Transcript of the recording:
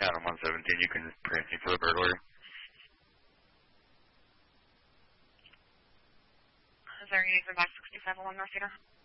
Adam 117, you can print me for the burglary. Is there any for box 67 along North Cedar?